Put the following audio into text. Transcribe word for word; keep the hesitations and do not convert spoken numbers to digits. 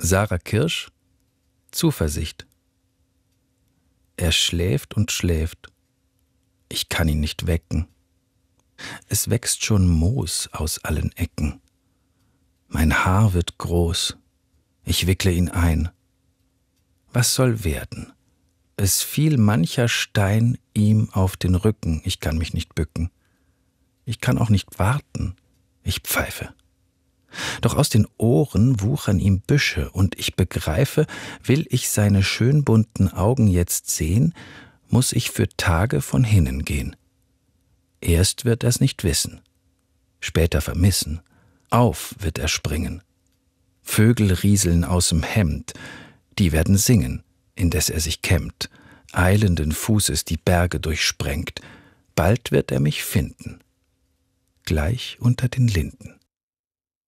Sarah Kirsch, Zuversicht. Er schläft und schläft. Ich kann ihn nicht wecken. Es wächst schon Moos aus allen Ecken. Mein Haar wird groß. Ich wickle ihn ein. Was soll werden? Es fiel mancher Stein ihm auf den Rücken. Ich kann mich nicht bücken. Ich kann auch nicht warten. Ich pfeife. Doch aus den Ohren wuchern ihm Büsche, und ich begreife, will ich seine schön bunten Augen jetzt sehen, muss ich für Tage von hinnen gehen. Erst wird er's nicht wissen, später vermissen, auf wird er springen. Vögel rieseln aus'm Hemd, die werden singen, indes er sich kämmt, eilenden Fußes die Berge durchsprengt, bald wird er mich finden, gleich unter den Linden.